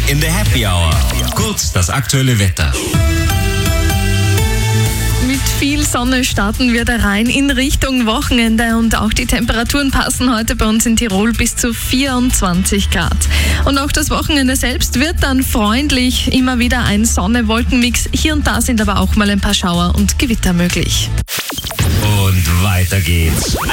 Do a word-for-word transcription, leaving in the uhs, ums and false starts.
in der Happy Hour. Kurz das aktuelle Wetter. Mit viel Sonne starten wir da rein in Richtung Wochenende und auch die Temperaturen passen heute bei uns in Tirol bis zu vierundzwanzig Grad. Und auch das Wochenende selbst wird dann freundlich, immer wieder ein Sonne-Wolken-Mix. Hier und da sind aber auch mal ein paar Schauer und Gewitter möglich. Und weiter geht's.